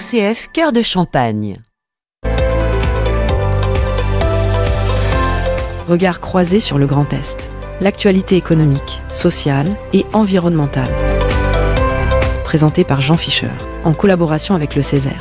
RCF Cœur de Champagne. Regard croisé sur le Grand Est. L'actualité économique, sociale et environnementale. Présenté par Jean Fischer, en collaboration avec le Césaire.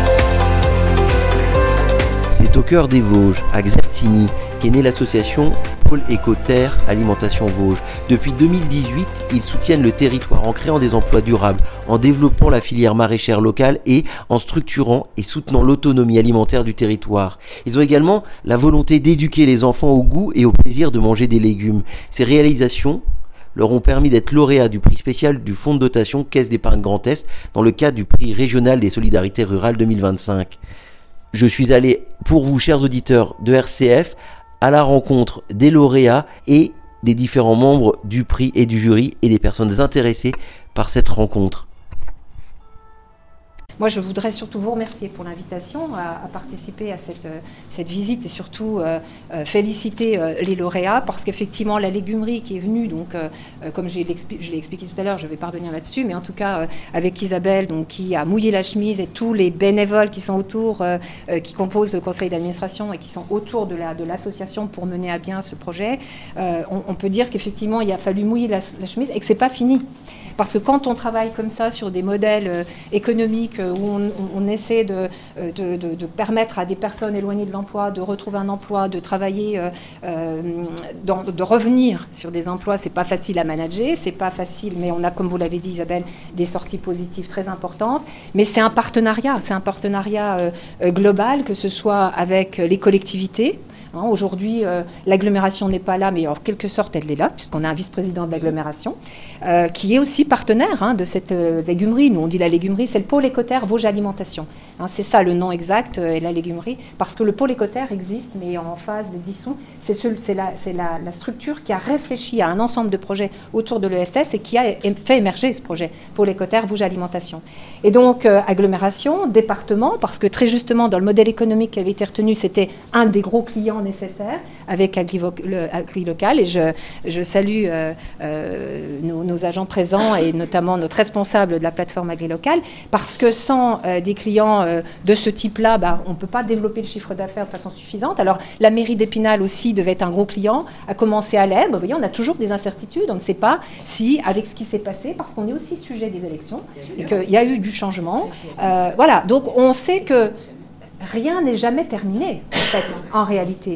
C'est au cœur des Vosges, à Xertigny, qu'est née l'association Pôle Éco-Terre Alimentation Vosges. Depuis 2018, ils soutiennent le territoire en créant des emplois durables, en développant la filière maraîchère locale et en structurant et soutenant l'autonomie alimentaire du territoire. Ils ont également la volonté d'éduquer les enfants au goût et au plaisir de manger des légumes. Ces réalisations leur ont permis d'être lauréats du prix spécial du Fonds de dotation Caisse d'épargne Grand Est dans le cadre du prix régional des solidarités rurales 2025. Je suis allé, pour vous, chers auditeurs de RCF, à la rencontre des lauréats et des différents membres du prix et du jury et des personnes intéressées par cette rencontre. Moi, je voudrais surtout vous remercier pour l'invitation à participer à cette visite et surtout féliciter les lauréats parce qu'effectivement, la légumerie qui est venue, donc, comme je l'ai expliqué tout à l'heure, je ne vais pas revenir là-dessus, mais en tout cas, avec Isabelle, donc, qui a mouillé la chemise et tous les bénévoles qui sont autour, qui composent le conseil d'administration et qui sont autour de l'association pour mener à bien ce projet, on peut dire qu'effectivement, il a fallu mouiller la chemise et que ce n'est pas fini. Parce que quand on travaille comme ça sur des modèles économiques où on essaie de permettre à des personnes éloignées de l'emploi de retrouver un emploi, de travailler, de revenir sur des emplois, c'est pas facile à manager, c'est pas facile, mais on a, comme vous l'avez dit Isabelle, des sorties positives très importantes. Mais c'est un partenariat global, que ce soit avec les collectivités. Aujourd'hui, l'agglomération n'est pas là, mais en quelque sorte, elle est là, puisqu'on a un vice-président de l'agglomération, qui est aussi partenaire de cette légumerie. Nous, on dit la légumerie, c'est le pôle Éco-Terre Vosges Alimentation. C'est ça le nom exact, la légumerie, parce que le pôle Éco-Terre existe, mais en phase de dissous. C'est la structure qui a réfléchi à un ensemble de projets autour de l'ESS et qui a fait émerger ce projet, pôle Éco-Terre Vosges Alimentation. Et donc, agglomération, département, parce que très justement, dans le modèle économique qui avait été retenu, c'était un des gros clients nécessaires avec Agrilocal, et je salue nos agents présents et notamment notre responsable de la plateforme Agrilocal, parce que sans des clients de ce type-là, on ne peut pas développer le chiffre d'affaires de façon suffisante. Alors la mairie d'Épinal aussi devait être un gros client, a commencé à l'être. Vous voyez, on a toujours des incertitudes, on ne sait pas si, avec ce qui s'est passé, parce qu'on est aussi sujet des élections, et qu'il y a eu du changement. Voilà, donc on sait que rien n'est jamais terminé, en réalité.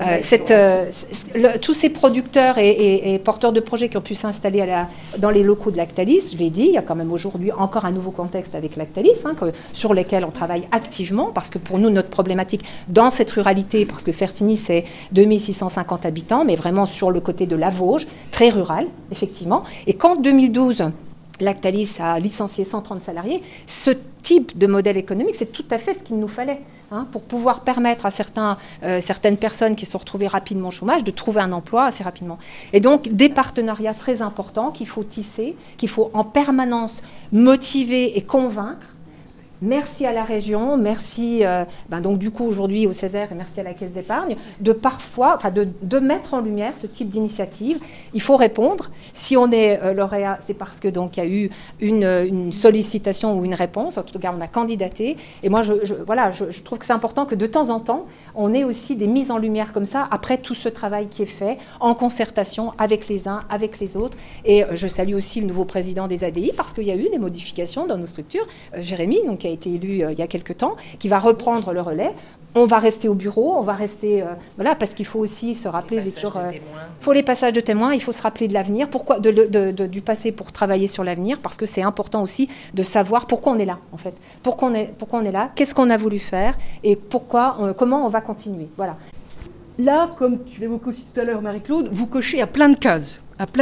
Tous ces producteurs et porteurs de projets qui ont pu s'installer dans les locaux de Lactalis, je l'ai dit, il y a quand même aujourd'hui encore un nouveau contexte avec Lactalis, sur lequel on travaille activement, parce que pour nous, notre problématique dans cette ruralité, parce que Certigny, c'est 2650 habitants, mais vraiment sur le côté de la Vosges, très rural, effectivement. Et qu'en 2012, Lactalis a licencié 130 salariés, ce type de modèle économique, c'est tout à fait ce qu'il nous fallait pour pouvoir permettre à certaines personnes qui se sont retrouvées rapidement au chômage de trouver un emploi assez rapidement. Et donc, des partenariats très importants qu'il faut tisser, qu'il faut en permanence motiver et convaincre. Merci à la région, merci donc du coup aujourd'hui au Césaire et merci à la Caisse d'épargne de mettre en lumière ce type d'initiative. Il faut répondre. Si on est lauréat, c'est parce que donc il y a eu une sollicitation ou une réponse. En tout cas, on a candidaté. Et moi, je trouve que c'est important que de temps en temps, on ait aussi des mises en lumière comme ça après tout ce travail qui est fait en concertation avec les uns, avec les autres. Et je salue aussi le nouveau président des ADI parce qu'il y a eu des modifications dans nos structures. Jérémy, donc qui a été élu il y a quelques temps, qui va reprendre le relais. On va rester au bureau, on va rester... parce qu'il faut aussi se rappeler... Il faut les passages de témoins, il faut se rappeler de l'avenir, pourquoi, du passé pour travailler sur l'avenir, parce que c'est important aussi de savoir pourquoi on est là, en fait. Pourquoi on est là, qu'est-ce qu'on a voulu faire, et comment on va continuer. Voilà. Là, comme tu l'évoquais aussi tout à l'heure, Marie-Claude, vous cochez à plein de cases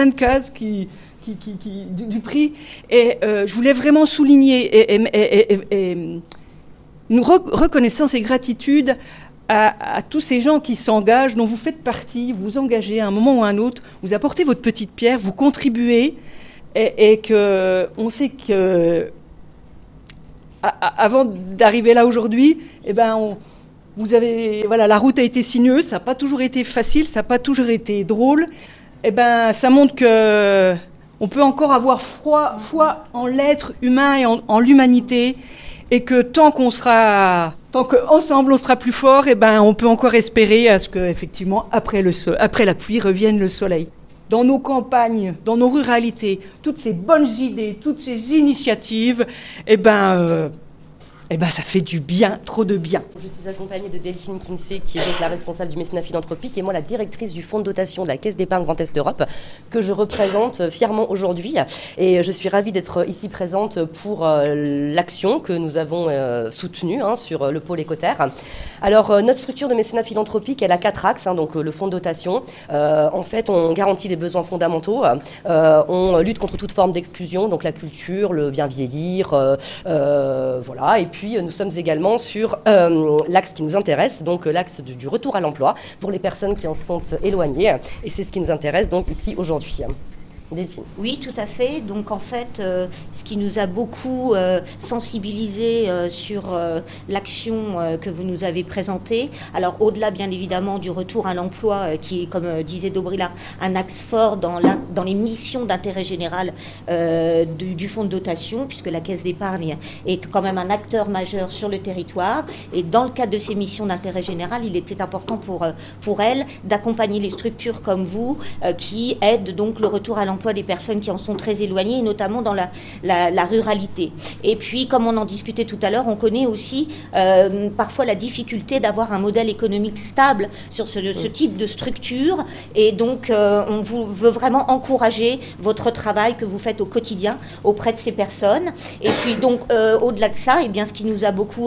du prix. Et je voulais vraiment souligner et une reconnaissance et gratitude à tous ces gens qui s'engagent, dont vous faites partie, vous vous engagez à un moment ou à un autre, vous apportez votre petite pierre, vous contribuez, et qu'on sait que avant d'arriver là aujourd'hui, la route a été sinueuse, ça n'a pas toujours été facile, ça n'a pas toujours été drôle. Ça montre que on peut encore avoir foi en l'être humain et en l'humanité. et que tant qu'ensemble on sera plus fort, eh ben, on peut encore espérer à ce que, effectivement, après la pluie revienne le soleil. Dans nos campagnes, dans nos ruralités, toutes ces bonnes idées, toutes ces initiatives, ça fait du bien, trop de bien. Je suis accompagnée de Delphine Kinsey, qui est donc la responsable du mécénat philanthropique, et moi la directrice du fonds de dotation de la Caisse d'épargne Grand Est d'Europe, que je représente fièrement aujourd'hui. Et je suis ravie d'être ici présente pour l'action que nous avons soutenue sur le pôle Écoterre. Alors, notre structure de mécénat philanthropique, elle a 4 axes, donc le fonds de dotation. En fait, on garantit les besoins fondamentaux, on lutte contre toute forme d'exclusion, donc la culture, le bien vieillir, voilà. Et puis, nous sommes également sur l'axe qui nous intéresse, donc l'axe du retour à l'emploi pour les personnes qui en sont éloignées. Et c'est ce qui nous intéresse donc ici aujourd'hui. Delphine. Oui, tout à fait. Donc en fait, ce qui nous a beaucoup sensibilisé sur l'action que vous nous avez présentée, alors au-delà bien évidemment du retour à l'emploi qui est, comme disait Dobrila, un axe fort dans les missions d'intérêt général du fonds de dotation, puisque la Caisse d'épargne est quand même un acteur majeur sur le territoire. Et dans le cadre de ces missions d'intérêt général, il était important pour elle d'accompagner les structures comme vous qui aident donc le retour à l'emploi des personnes qui en sont très éloignées, notamment dans la ruralité. Et puis, comme on en discutait tout à l'heure, on connaît aussi parfois la difficulté d'avoir un modèle économique stable sur ce type de structure. Et donc, on veut vraiment encourager votre travail que vous faites au quotidien auprès de ces personnes. Et puis, donc, au-delà de ça, eh bien, ce qui nous a beaucoup,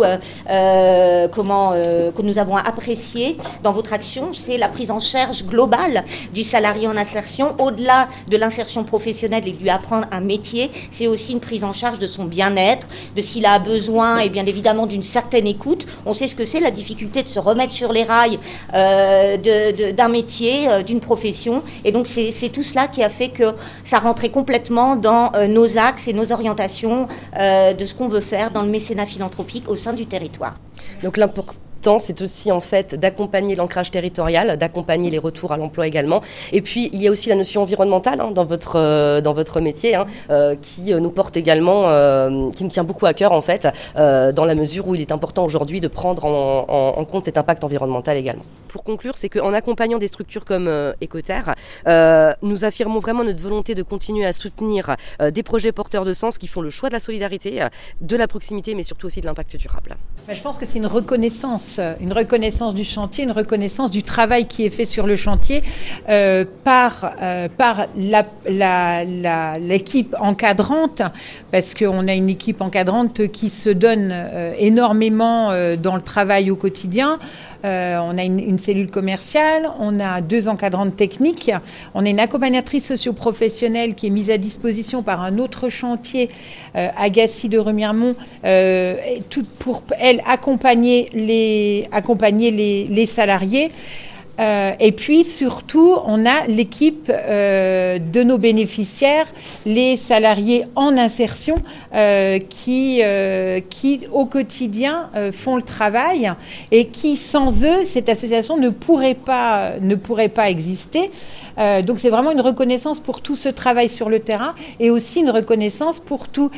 que nous avons apprécié dans votre action, c'est la prise en charge globale du salarié en insertion, au-delà de l'insertion professionnelle et de lui apprendre un métier, c'est aussi une prise en charge de son bien-être, de s'il a besoin et bien évidemment d'une certaine écoute. On sait ce que c'est la difficulté de se remettre sur les rails d'un métier, d'une profession, et donc c'est tout cela qui a fait que ça rentrait complètement dans nos axes et nos orientations de ce qu'on veut faire dans le mécénat philanthropique au sein du territoire. Donc l'important, c'est aussi en fait d'accompagner l'ancrage territorial, d'accompagner les retours à l'emploi également. Et puis il y a aussi la notion environnementale dans votre métier qui nous porte également, qui nous tient beaucoup à cœur en fait, dans la mesure où il est important aujourd'hui de prendre en compte cet impact environnemental également. Pour conclure, c'est qu'en accompagnant des structures comme Écoterre, nous affirmons vraiment notre volonté de continuer à soutenir des projets porteurs de sens qui font le choix de la solidarité, de la proximité, mais surtout aussi de l'impact durable. Je pense que c'est une reconnaissance du chantier, une reconnaissance du travail qui est fait sur le chantier par l'équipe encadrante, parce qu'on a une équipe encadrante qui se donne énormément dans le travail au quotidien. On a une cellule commerciale, on a 2 encadrantes techniques, on a une accompagnatrice socio-professionnelle qui est mise à disposition par un autre chantier, Agassi de Remiremont, pour elle accompagner les salariés. Et puis surtout, on a l'équipe de nos bénéficiaires, les salariés en insertion, qui au quotidien font le travail et qui, sans eux, cette association ne pourrait pas exister. Donc c'est vraiment une reconnaissance pour tout ce travail sur le terrain et aussi une reconnaissance pour tous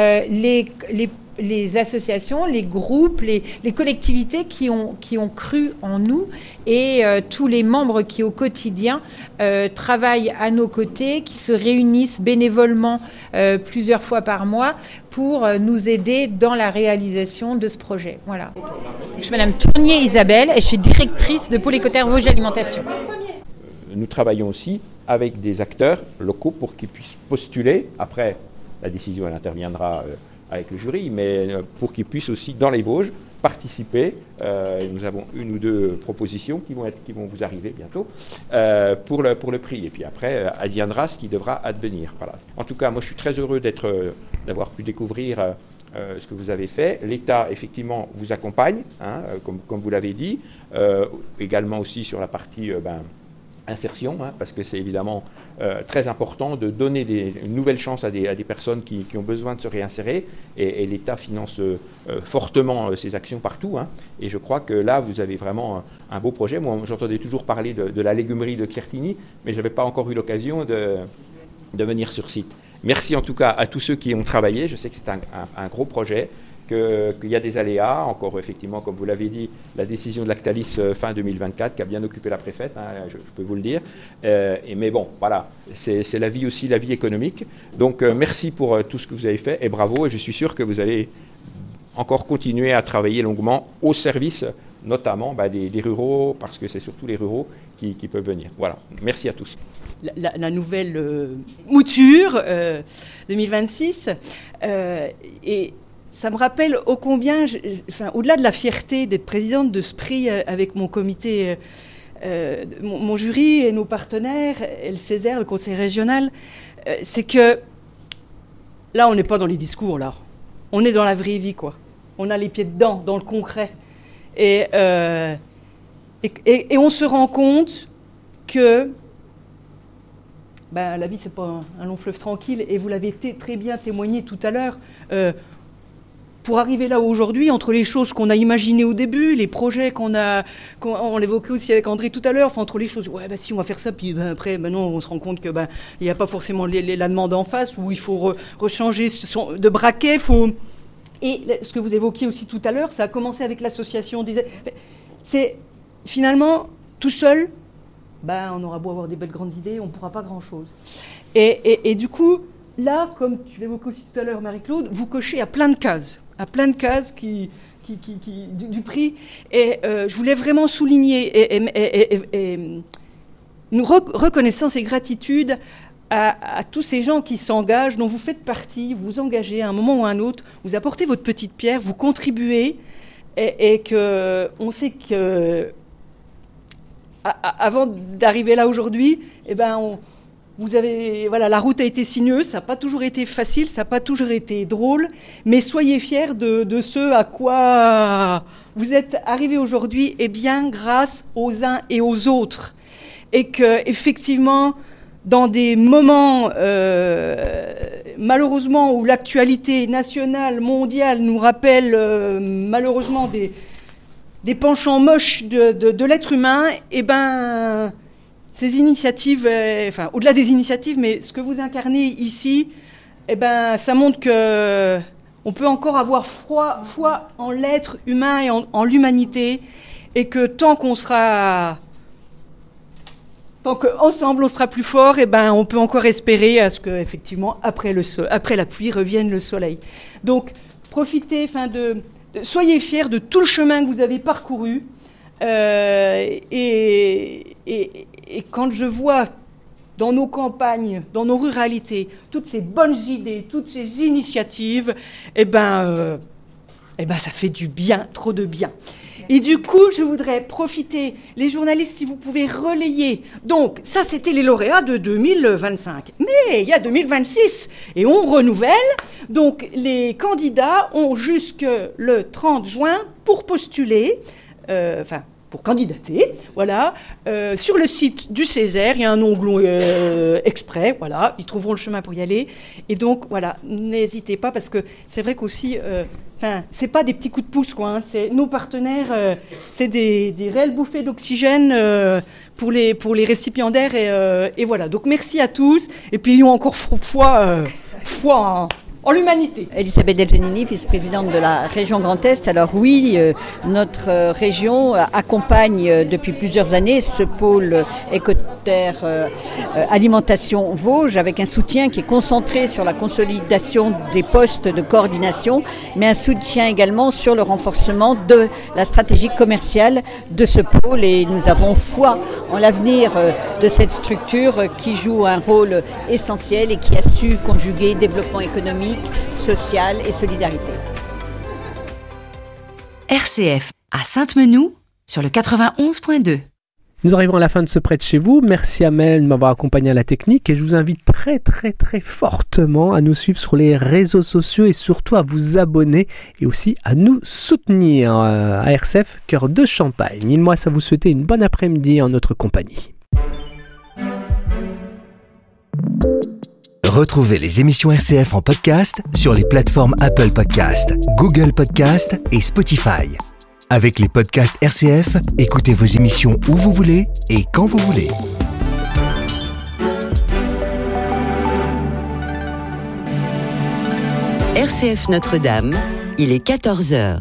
les associations, les groupes, les collectivités qui ont cru en nous et tous les membres qui au quotidien travaillent à nos côtés, qui se réunissent bénévolement plusieurs fois par mois pour nous aider dans la réalisation de ce projet. Voilà. Je suis Madame Tournier Isabelle et je suis directrice de Pôle Écoterre Vosges Alimentation. Nous travaillons aussi avec des acteurs locaux pour qu'ils puissent postuler. Après, la décision elle interviendra avec le jury, mais pour qu'ils puissent aussi, dans les Vosges, participer. Nous avons 1 ou 2 propositions qui vont vous arriver bientôt pour le prix. Et puis après, adviendra ce qui devra advenir. Voilà. En tout cas, moi, je suis très heureux d'avoir pu découvrir ce que vous avez fait. L'État, effectivement, vous accompagne, comme vous l'avez dit, également aussi sur la partie insertion, parce que c'est évidemment très important de donner une nouvelle chance à des personnes qui ont besoin de se réinsérer, et l'État finance fortement ces actions partout, et je crois que là vous avez vraiment un beau projet. Moi j'entendais toujours parler de la légumerie de Quertigny, mais je n'avais pas encore eu l'occasion de venir sur site. Merci en tout cas à tous ceux qui ont travaillé. Je sais que c'est un gros projet, qu'il y a des aléas. Encore effectivement, comme vous l'avez dit, la décision de Lactalis fin 2024 qui a bien occupé la préfète, je peux vous le dire. Mais bon, voilà, c'est la vie aussi, la vie économique. Donc merci pour tout ce que vous avez fait et bravo. Et je suis sûr que vous allez encore continuer à travailler longuement au service notamment des ruraux, parce que c'est surtout les ruraux qui peuvent venir. Voilà, merci à tous. La nouvelle mouture 2026, et ça me rappelle ô combien, au-delà de la fierté d'être présidente de ce prix avec mon comité, mon jury et nos partenaires, et le Césaire, le conseil régional, c'est que là, on n'est pas dans les discours, là. On est dans la vraie vie, quoi. On a les pieds dedans, dans le concret. Et on se rend compte que la vie, c'est pas un long fleuve tranquille, et vous l'avez très bien témoigné tout à l'heure. Pour arriver là aujourd'hui, entre les choses qu'on a imaginées au début, les projets on l'évoquait aussi avec André tout à l'heure, entre les choses, si on va faire ça, puis après, non, on se rend compte que il n'y a pas forcément la demande en face, où il faut rechanger de braquet, Et ce que vous évoquiez aussi tout à l'heure, ça a commencé avec l'association des... C'est finalement, tout seul, on aura beau avoir des belles grandes idées, on ne pourra pas grand-chose. Et du coup, là, comme tu l'évoquais aussi tout à l'heure, Marie-Claude, vous cochez à plein de cases du prix. Et je voulais vraiment souligner une reconnaissance et gratitude à tous ces gens qui s'engagent, dont vous faites partie, vous vous engagez à un moment ou à un autre, vous apportez votre petite pierre, vous contribuez, et qu'on sait que avant d'arriver là aujourd'hui, vous avez, la route a été sinueuse, ça n'a pas toujours été facile, ça n'a pas toujours été drôle, mais soyez fiers de ce à quoi vous êtes arrivés aujourd'hui, et bien grâce aux uns et aux autres. Et que, effectivement, dans des moments, malheureusement, où l'actualité nationale, mondiale nous rappelle malheureusement des penchants moches de l'être humain, ces initiatives, au-delà des initiatives, mais ce que vous incarnez ici, ça montre que on peut encore avoir foi en l'être humain et en l'humanité, et que tant qu'ensemble on sera plus fort, on peut encore espérer à ce que, effectivement, après la pluie revienne le soleil. Donc, profitez, soyez fiers de tout le chemin que vous avez parcouru. Et quand je vois dans nos campagnes, dans nos ruralités, toutes ces bonnes idées, toutes ces initiatives, ça fait du bien, trop de bien. Et du coup, je voudrais profiter, les journalistes, si vous pouvez relayer. Donc, ça, c'était les lauréats de 2025. Mais il y a 2026 et on renouvelle. Donc, les candidats ont jusque le 30 juin pour postuler, pour candidater, voilà. Sur le site du Césaire, il y a un onglet exprès, voilà, ils trouveront le chemin pour y aller. Et donc, voilà, n'hésitez pas, parce que c'est vrai qu'aussi, c'est pas des petits coups de pouce, quoi, c'est nos partenaires, c'est des réelles bouffées d'oxygène pour les récipiendaires, et voilà. Donc, merci à tous, et puis ayons encore foi en l'humanité. Elisabeth Delgenini, vice-présidente de la région Grand Est. Alors oui, notre région accompagne depuis plusieurs années ce pôle écoterre alimentation Vosges, avec un soutien qui est concentré sur la consolidation des postes de coordination, mais un soutien également sur le renforcement de la stratégie commerciale de ce pôle, et nous avons foi en l'avenir de cette structure qui joue un rôle essentiel et qui a su conjuguer développement économique, sociale et solidarité. RCF à Sainte-Menou sur le 91.2. Nous arrivons à la fin de ce Près de chez vous. Merci Amel de m'avoir accompagné à la technique, et je vous invite très très très fortement à nous suivre sur les réseaux sociaux, et surtout à vous abonner et aussi à nous soutenir à RCF Cœur de Champagne. Il me reste à vous souhaiter une bonne après-midi en notre compagnie. Retrouvez les émissions RCF en podcast sur les plateformes Apple Podcast, Google Podcast et Spotify. Avec les podcasts RCF, écoutez vos émissions où vous voulez et quand vous voulez. RCF Notre-Dame, il est 14h.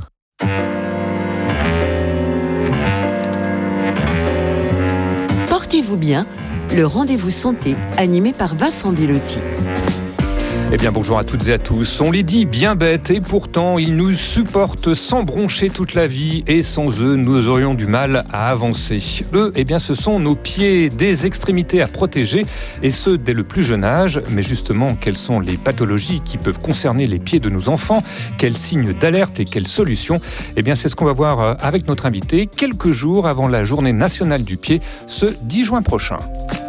Portez-vous bien, le rendez-vous santé animé par Vincent Bilotti. Eh bien bonjour à toutes et à tous. On les dit bien bêtes et pourtant ils nous supportent sans broncher toute la vie et sans eux nous aurions du mal à avancer. Eux, eh bien ce sont nos pieds, des extrémités à protéger et ce dès le plus jeune âge. Mais justement, quelles sont les pathologies qui peuvent concerner les pieds de nos enfants? Quels signes d'alerte et quelles solutions? Eh bien c'est ce qu'on va voir avec notre invité quelques jours avant la journée nationale du pied, ce 10 juin prochain.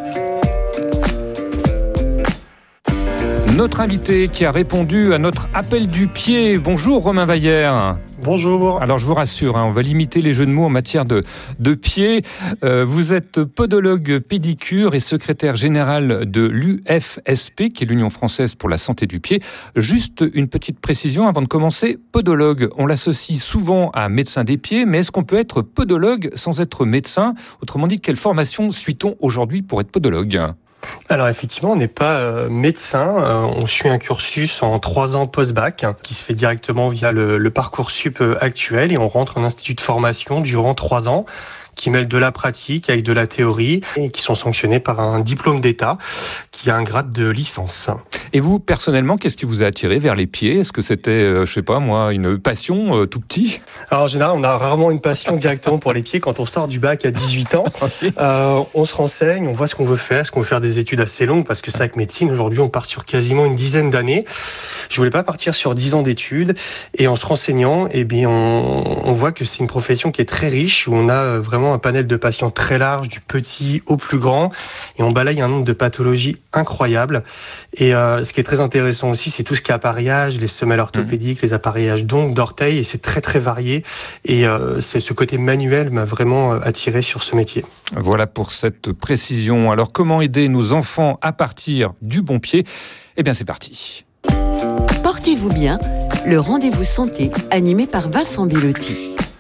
Notre invité qui a répondu à notre appel du pied. Bonjour Romain Vaillère. Bonjour. Alors je vous rassure, on va limiter les jeux de mots en matière de pied. Vous êtes podologue pédicure et secrétaire général de l'UFSP, qui est l'Union française pour la santé du pied. Juste une petite précision avant de commencer. Podologue, on l'associe souvent à médecin des pieds, mais est-ce qu'on peut être podologue sans être médecin? Autrement dit, quelle formation suit-on aujourd'hui pour être podologue? Alors effectivement, on n'est pas médecin, on suit un cursus en 3 ans post-bac qui se fait directement via le Parcoursup actuel et on rentre en institut de formation durant 3 ans qui mêlent de la pratique avec de la théorie et qui sont sanctionnés par un diplôme d'État qui a un grade de licence. Et vous, personnellement, qu'est-ce qui vous a attiré vers les pieds? Est-ce que c'était, je sais pas moi, une passion tout petit? Alors en général, on a rarement une passion directement pour les pieds quand on sort du bac à 18 ans. On se renseigne, on voit ce qu'on veut faire. Est-ce qu'on veut faire des études assez longues? Parce que c'est avec médecine, aujourd'hui, on part sur quasiment une dizaine d'années. Je voulais pas partir sur 10 ans d'études. Et en se renseignant, eh bien, on voit que c'est une profession qui est très riche, où on a vraiment un panel de patients très large, du petit au plus grand. Et on balaye un nombre de pathologies incroyables. Et ce qui est très intéressant aussi, c'est tout ce qui est appareillage, les semelles orthopédiques, les appareillages d'ongles, d'orteils, et c'est très très varié. Et c'est ce côté manuel m'a vraiment attiré sur ce métier. Voilà pour cette précision. Alors comment aider nos enfants à partir du bon pied? Eh bien c'est parti. Portez-vous bien, le rendez-vous santé animé par Vincent Bilotti.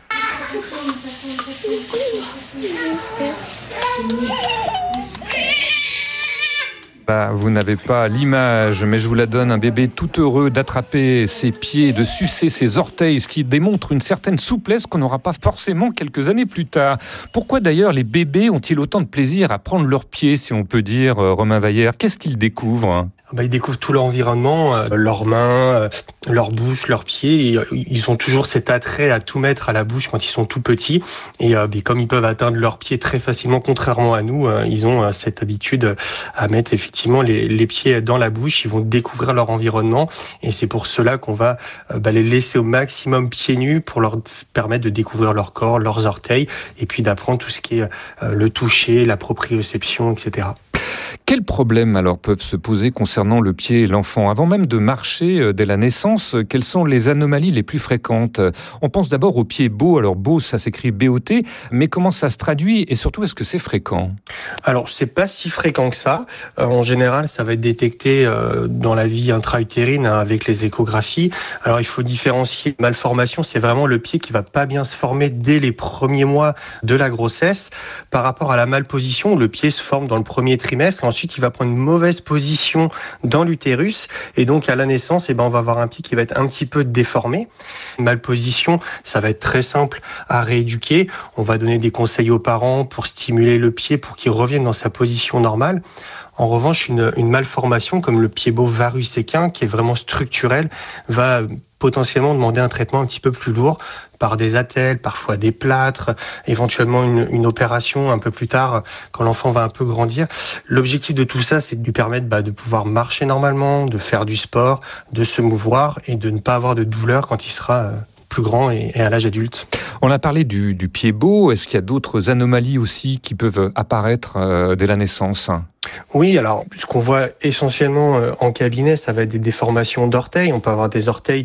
Vous n'avez pas l'image, mais je vous la donne. Un bébé tout heureux d'attraper ses pieds, de sucer ses orteils, ce qui démontre une certaine souplesse qu'on n'aura pas forcément quelques années plus tard. Pourquoi d'ailleurs les bébés ont-ils autant de plaisir à prendre leurs pieds, si on peut dire, Romain Vaillère? Qu'est-ce qu'ils découvrent? Ils découvrent tout l'environnement, leurs mains, leur bouche, leurs pieds. Et ils ont toujours cet attrait à tout mettre à la bouche quand ils sont tout petits. Et comme ils peuvent atteindre leurs pieds très facilement, contrairement à nous, ils ont cette habitude à mettre effectivement les pieds dans la bouche. Ils vont découvrir leur environnement. Et c'est pour cela qu'on va les laisser au maximum pieds nus pour leur permettre de découvrir leur corps, leurs orteils, et puis d'apprendre tout ce qui est le toucher, la proprioception, etc. Quels problèmes alors peuvent se poser concernant le pied et l'enfant? Avant même de marcher dès la naissance, quelles sont les anomalies les plus fréquentes? On pense d'abord au pied beau. Alors beau, ça s'écrit B-O-T, mais comment ça se traduit et surtout, est-ce que c'est fréquent? Alors, c'est pas si fréquent que ça. En général, ça va être détecté dans la vie intra-utérine avec les échographies. Alors, il faut différencier. Malformation, c'est vraiment le pied qui va pas bien se former dès les premiers mois de la grossesse par rapport à la malposition. Le pied se forme dans le premier trimestre. Ensuite, il va prendre une mauvaise position dans l'utérus. Et donc, à la naissance, on va avoir un pied qui va être un petit peu déformé. Une malposition, ça va être très simple à rééduquer. On va donner des conseils aux parents pour stimuler le pied pour qu'il revienne dans sa position normale. En revanche, une malformation comme le pied beau varus équin, qui est vraiment structurel, va potentiellement demander un traitement un petit peu plus lourd par des attelles, parfois des plâtres, éventuellement une opération un peu plus tard quand l'enfant va un peu grandir. L'objectif de tout ça, c'est de lui permettre de pouvoir marcher normalement, de faire du sport, de se mouvoir et de ne pas avoir de douleur quand il sera plus grand et à l'âge adulte. On a parlé du pied beau. Est-ce qu'il y a d'autres anomalies aussi qui peuvent apparaître dès la naissance ? Oui, alors ce qu'on voit essentiellement en cabinet, ça va être des déformations d'orteils. On peut avoir des orteils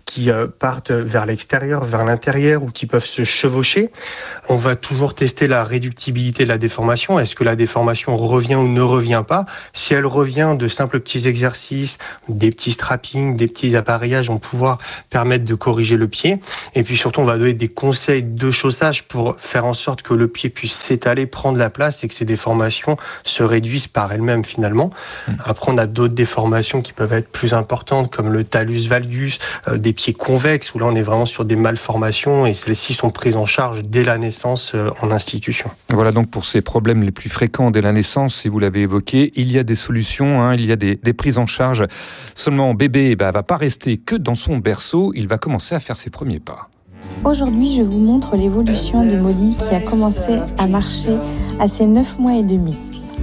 qui partent vers l'extérieur, vers l'intérieur ou qui peuvent se chevaucher. On va toujours tester la réductibilité de la déformation. Est-ce que la déformation revient ou ne revient pas? Si elle revient, de simples petits exercices, des petits strappings, des petits appareillages vont pouvoir permettre de corriger le pied. Et puis surtout, on va donner des conseils de chaussage pour faire en sorte que le pied puisse s'étaler, prendre la place et que ces déformations se réduisent par elles-mêmes finalement. Après, on a d'autres déformations qui peuvent être plus importantes comme le talus valgus, des pieds convexes où là on est vraiment sur des malformations et celles-ci sont prises en charge dès la naissance en institution. Voilà donc pour ces problèmes les plus fréquents dès la naissance, si vous l'avez évoqué, il y a des solutions, il y a des prises en charge. Seulement bébé va pas rester que dans son berceau, il va commencer à faire ses premiers pas. Aujourd'hui, je vous montre l'évolution de Molly qui a commencé à marcher à ses 9 mois et demi.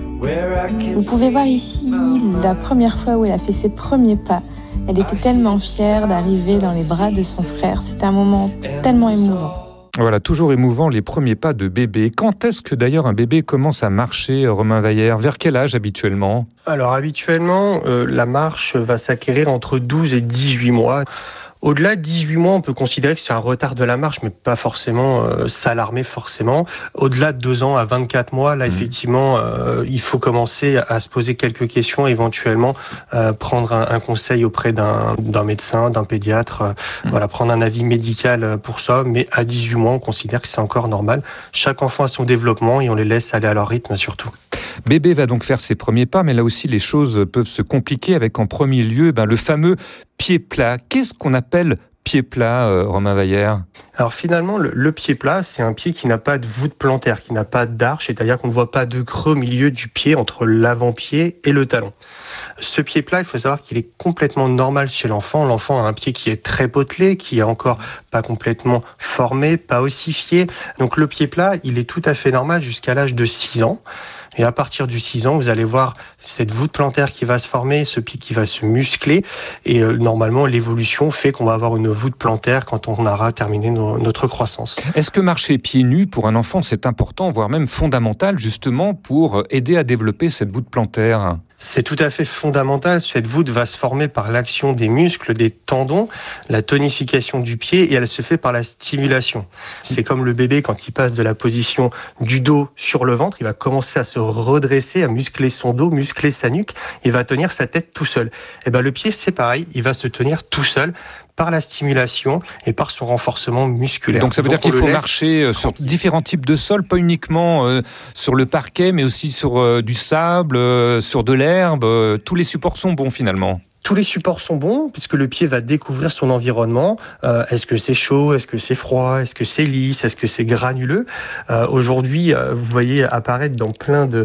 Vous pouvez voir ici la première fois où elle a fait ses premiers pas. Elle était tellement fière d'arriver dans les bras de son frère. C'était un moment tellement émouvant. Voilà, toujours émouvant, les premiers pas de bébé. Quand est-ce que d'ailleurs un bébé commence à marcher, Romain Waillère? Vers quel âge habituellement? Alors habituellement, la marche va s'acquérir entre 12 et 18 mois. Au-delà de 18 mois, on peut considérer que c'est un retard de la marche, mais pas forcément s'alarmer forcément. Au-delà de 2 ans à 24 mois, là, effectivement, il faut commencer à se poser quelques questions, éventuellement prendre un conseil auprès d'un médecin, d'un pédiatre, voilà, prendre un avis médical pour ça. Mais à 18 mois, on considère que c'est encore normal. Chaque enfant a son développement et on les laisse aller à leur rythme surtout. Bébé va donc faire ses premiers pas, mais là aussi les choses peuvent se compliquer avec en premier lieu le fameux pied plat. Qu'est-ce qu'on appelle pied plat, Romain Waillère? Alors finalement, le pied plat, c'est un pied qui n'a pas de voûte plantaire, qui n'a pas d'arche, c'est-à-dire qu'on ne voit pas de creux au milieu du pied entre l'avant-pied et le talon. Ce pied plat, il faut savoir qu'il est complètement normal chez l'enfant. L'enfant a un pied qui est très potelé, qui est encore pas complètement formé, pas ossifié. Donc le pied plat, il est tout à fait normal jusqu'à l'âge de 6 ans. Et à partir du 6 ans, vous allez voir cette voûte plantaire qui va se former, ce pied qui va se muscler. Et normalement, l'évolution fait qu'on va avoir une voûte plantaire quand on aura terminé notre croissance. Est-ce que marcher pieds nus pour un enfant, c'est important, voire même fondamental, justement, pour aider à développer cette voûte plantaire ? C'est tout à fait fondamental. Cette voûte va se former par l'action des muscles, des tendons, la tonification du pied et elle se fait par la stimulation. C'est comme le bébé quand il passe de la position du dos sur le ventre, il va commencer à se redresser, à muscler son dos, muscler sa nuque, il va tenir sa tête tout seul. Et le pied, c'est pareil, il va se tenir tout seul par la stimulation et par son renforcement musculaire. Donc ça veut dire qu'il faut marcher sur différents types de sols, pas uniquement sur le parquet, mais aussi sur du sable, sur de l'herbe. Tous les supports sont bons finalement. Tous les supports sont bons puisque le pied va découvrir son environnement. Est-ce que c'est chaud? Est-ce que c'est froid? Est-ce que c'est lisse? Est-ce que c'est granuleux? Aujourd'hui, vous voyez apparaître dans plein de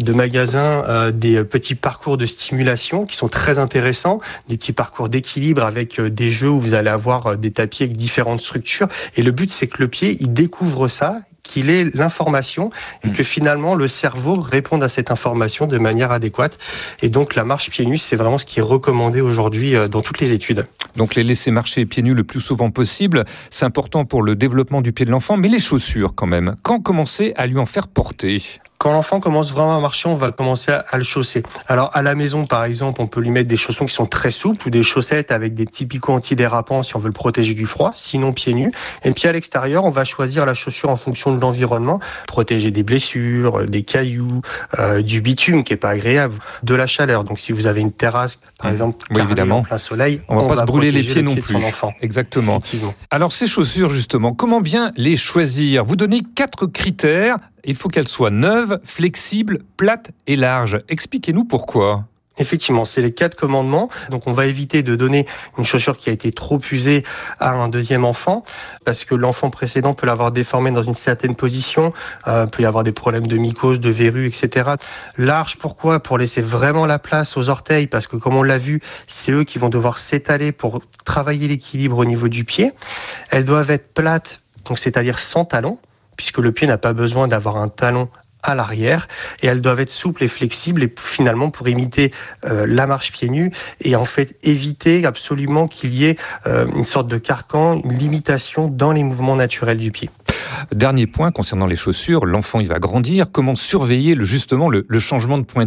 magasins des petits parcours de stimulation qui sont très intéressants, des petits parcours d'équilibre avec des jeux où vous allez avoir des tapis avec différentes structures. Et le but, c'est que le pied, il découvre ça, qu'il ait l'information et que finalement le cerveau réponde à cette information de manière adéquate. Et donc la marche pieds nus, c'est vraiment ce qui est recommandé aujourd'hui dans toutes les études. Donc les laisser marcher pieds nus le plus souvent possible, c'est important pour le développement du pied de l'enfant, mais les chaussures quand même, quand commencer à lui en faire porter ? Quand l'enfant commence vraiment à marcher, on va commencer à le chausser. Alors à la maison, par exemple, on peut lui mettre des chaussons qui sont très souples ou des chaussettes avec des petits picots antidérapants si on veut le protéger du froid, sinon pieds nus. Et puis à l'extérieur, on va choisir la chaussure en fonction de l'environnement, protéger des blessures, des cailloux, du bitume qui est pas agréable, de la chaleur. Donc si vous avez une terrasse, par exemple, évidemment, en plein soleil, on va pas se brûler les pieds non plus. Exactement. Alors ces chaussures justement, comment bien les choisir ? Vous donnez 4 critères. Il faut qu'elle soit neuve, flexible, plate et large. Expliquez-nous pourquoi. Effectivement, c'est les 4 commandements. Donc, on va éviter de donner une chaussure qui a été trop usée à un deuxième enfant, parce que l'enfant précédent peut l'avoir déformé dans une certaine position, peut y avoir des problèmes de mycose, de verrues, etc. Large, pourquoi ? Pour laisser vraiment la place aux orteils, parce que comme on l'a vu, c'est eux qui vont devoir s'étaler pour travailler l'équilibre au niveau du pied. Elles doivent être plates, donc c'est-à-dire sans talon, puisque le pied n'a pas besoin d'avoir un talon à l'arrière, et elles doivent être souples et flexibles, et finalement pour imiter la marche pieds nus, et en fait éviter absolument qu'il y ait une sorte de carcan, une limitation dans les mouvements naturels du pied. Dernier point concernant les chaussures, l'enfant il va grandir, comment surveiller justement le changement de pointure ?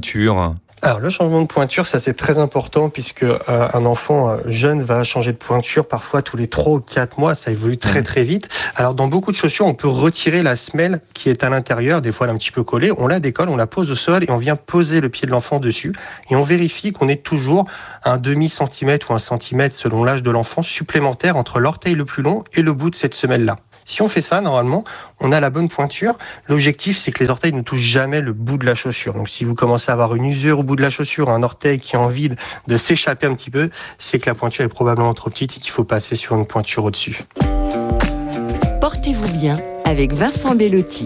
Alors le changement de pointure, ça c'est très important puisque un enfant jeune va changer de pointure parfois tous les 3 ou 4 mois, ça évolue très très vite. Alors dans beaucoup de chaussures, on peut retirer la semelle qui est à l'intérieur, des fois elle est un petit peu collée, on la décolle, on la pose au sol et on vient poser le pied de l'enfant dessus et on vérifie qu'on est toujours un demi-centimètre ou 1 centimètre selon l'âge de l'enfant supplémentaire entre l'orteil le plus long et le bout de cette semelle-là. Si on fait ça, normalement, on a la bonne pointure. L'objectif, c'est que les orteils ne touchent jamais le bout de la chaussure. Donc, si vous commencez à avoir une usure au bout de la chaussure, un orteil qui a envie de s'échapper un petit peu, c'est que la pointure est probablement trop petite et qu'il faut passer sur une pointure au-dessus. Portez-vous bien avec Vincent Bellotti.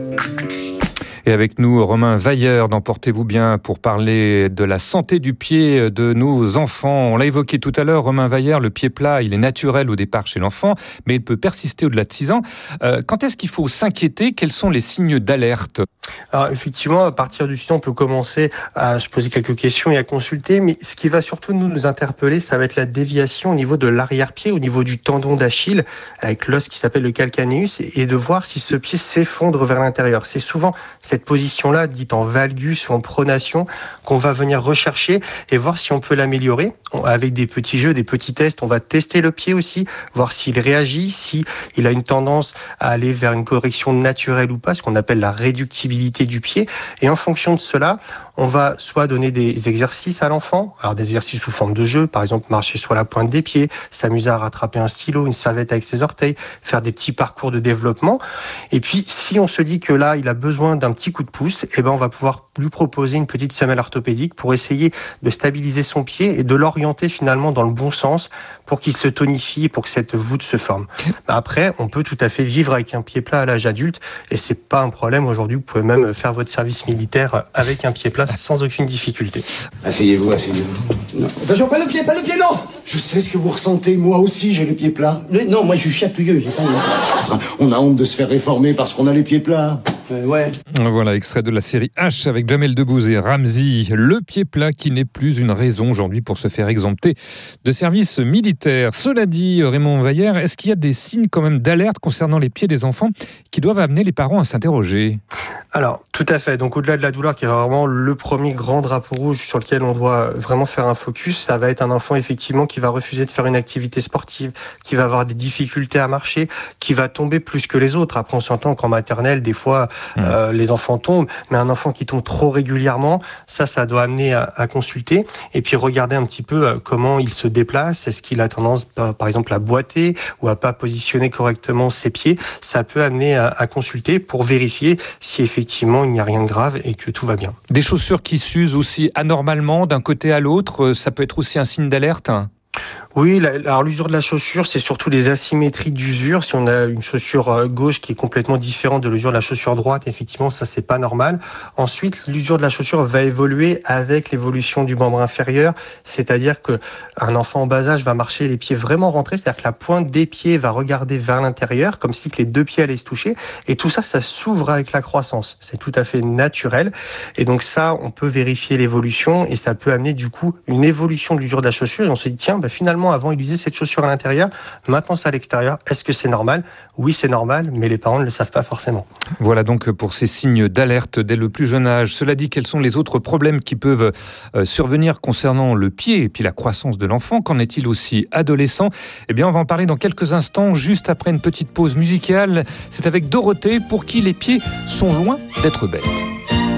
Et avec nous, Romain Vailleur dans Portez-vous bien pour parler de la santé du pied de nos enfants. On l'a évoqué tout à l'heure, Romain Vailleur, le pied plat, il est naturel au départ chez l'enfant, mais il peut persister au-delà de 6 ans. Quand est-ce qu'il faut s'inquiéter ? Quels sont les signes d'alerte ? Alors effectivement, à partir du 6 ans, on peut commencer à se poser quelques questions et à consulter, mais ce qui va surtout nous interpeller, ça va être la déviation au niveau de l'arrière-pied, au niveau du tendon d'Achille, avec l'os qui s'appelle le calcaneus, et de voir si ce pied s'effondre vers l'intérieur. C'est souvent cette position-là, dite en valgus ou en pronation, qu'on va venir rechercher et voir si on peut l'améliorer. Avec des petits jeux, des petits tests, on va tester le pied aussi, voir s'il réagit, s'il a une tendance à aller vers une correction naturelle ou pas, ce qu'on appelle la réductibilité du pied. Et en fonction de cela, on va soit donner des exercices à l'enfant, alors des exercices sous forme de jeu, par exemple marcher sur la pointe des pieds, s'amuser à rattraper un stylo, une serviette avec ses orteils, faire des petits parcours de développement. Et puis, si on se dit que là, il a besoin d'un petit coup de pouce, eh ben, on va pouvoir lui proposer une petite semelle orthopédique pour essayer de stabiliser son pied et de l'orienter finalement dans le bon sens pour qu'il se tonifie, pour que cette voûte se forme. Après, on peut tout à fait vivre avec un pied plat à l'âge adulte et c'est pas un problème. Aujourd'hui, vous pouvez même faire votre service militaire avec un pied plat sans aucune difficulté. Asseyez-vous. Non. Attention, pas le pied, non. Je sais ce que vous ressentez, moi aussi j'ai les pieds plats. Non, moi je suis chatouilleux, j'ai pas honte. On a honte de se faire réformer parce qu'on a les pieds plats. Ouais. Voilà, extrait de la série H avec Jamel Debbouze et Ramzy. Le pied plat qui n'est plus une raison aujourd'hui pour se faire exempter de service militaire. Cela dit, Raymond Vailleur, est-ce qu'il y a des signes quand même d'alerte concernant les pieds des enfants qui doivent amener les parents à s'interroger ? Alors, tout à fait. Donc, au-delà de la douleur, qui est vraiment le premier grand drapeau rouge sur lequel on doit vraiment faire un focus, ça va être un enfant, effectivement, qui va refuser de faire une activité sportive, qui va avoir des difficultés à marcher, qui va tomber plus que les autres. Après, on s'entend qu'en maternelle, des fois, les enfants tombent, mais un enfant qui tombe trop régulièrement, ça doit amener à consulter et puis regarder un petit peu comment il se déplace. Est-ce qu'il a tendance, par exemple, à boiter ou à pas positionner correctement ses pieds? Ça peut amener à consulter pour vérifier si effectivement il n'y a rien de grave et que tout va bien. Des chaussures qui s'usent aussi anormalement d'un côté à l'autre, ça peut être aussi un signe d'alerte? Oui, alors l'usure de la chaussure, c'est surtout les asymétries d'usure. Si on a une chaussure gauche qui est complètement différente de l'usure de la chaussure droite, effectivement, ça c'est pas normal. Ensuite, l'usure de la chaussure va évoluer avec l'évolution du membre inférieur, c'est-à-dire que un enfant en bas âge va marcher les pieds vraiment rentrés, c'est-à-dire que la pointe des pieds va regarder vers l'intérieur, comme si que les deux pieds allaient se toucher, et tout ça, ça s'ouvre avec la croissance. C'est tout à fait naturel, et donc ça, on peut vérifier l'évolution, et ça peut amener du coup une évolution de l'usure de la chaussure, et on se dit tiens, finalement avant il usait cette chaussure à l'intérieur, maintenant c'est à l'extérieur. Est-ce que c'est normal ? Oui, c'est normal, mais les parents ne le savent pas forcément. Voilà donc pour ces signes d'alerte dès le plus jeune âge. Cela dit, quels sont les autres problèmes qui peuvent survenir concernant le pied et puis la croissance de l'enfant ? Qu'en est-il aussi adolescent ? Eh bien, on va en parler dans quelques instants, juste après une petite pause musicale. C'est avec Dorothée, pour qui les pieds sont loin d'être bêtes.